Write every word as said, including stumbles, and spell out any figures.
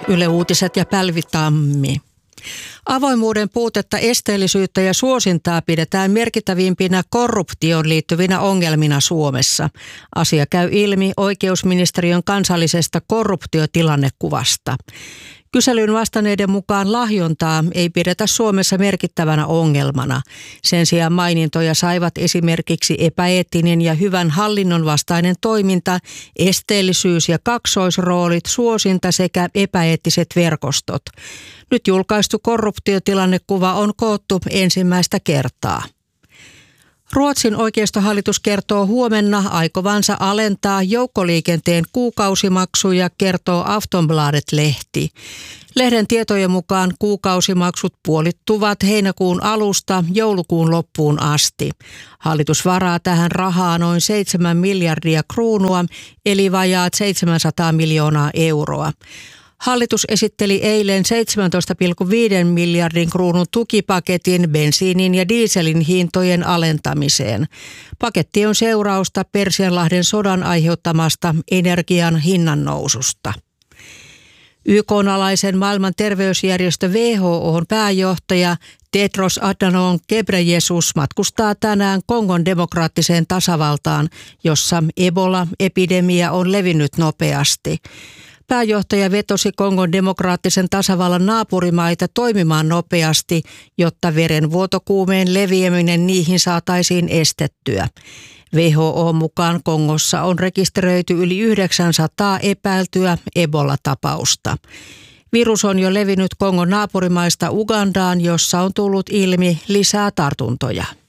Yle Uutiset ja Pälvi Tammi. Avoimuuden puutetta, esteellisyyttä ja suosintaa pidetään merkittävimpinä korruptioon liittyvinä ongelmina Suomessa. Asia käy ilmi oikeusministeriön kansallisesta korruptiotilannekuvasta. Kyselyn vastanneiden mukaan lahjontaa ei pidetä Suomessa merkittävänä ongelmana. Sen sijaan mainintoja saivat esimerkiksi epäeettinen ja hyvän hallinnon vastainen toiminta, esteellisyys ja kaksoisroolit, suosinta sekä epäeettiset verkostot. Nyt julkaistu korruptiotilannekuva on koottu ensimmäistä kertaa. Ruotsin oikeistohallitus kertoo huomenna aikovansa alentaa joukkoliikenteen kuukausimaksuja, kertoo Aftonbladet-lehti. Lehden tietojen mukaan kuukausimaksut puolittuvat heinäkuun alusta joulukuun loppuun asti. Hallitus varaa tähän rahaa noin seitsemän miljardia kruunua, eli vajaat seitsemänsataa miljoonaa euroa. Hallitus esitteli eilen seitsemäntoista pilkku viisi miljardin kruunun tukipaketin bensiinin ja dieselin hintojen alentamiseen. Paketti on seurausta Persianlahden sodan aiheuttamasta energian hinnannoususta. Y K:n-alaisen maailman terveysjärjestö W H O:n pääjohtaja Tedros Adhanom Ghebreyesus matkustaa tänään Kongon demokraattiseen tasavaltaan, jossa Ebola-epidemia on levinnyt nopeasti. Pääjohtaja vetosi Kongon demokraattisen tasavallan naapurimaita toimimaan nopeasti, jotta verenvuotokuumeen leviäminen niihin saataisiin estettyä. W H O mukaan Kongossa on rekisteröity yli yhdeksänsataa epäiltyä Ebola-tapausta. Virus on jo levinnyt Kongon naapurimaista Ugandaan, jossa on tullut ilmi lisää tartuntoja.